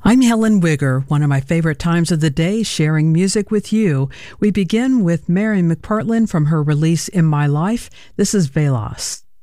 I'm Helen Wigger, one of my favorite times of the day sharing music with you. We begin with Mary McPartlin from her release In My Life. This is Velas.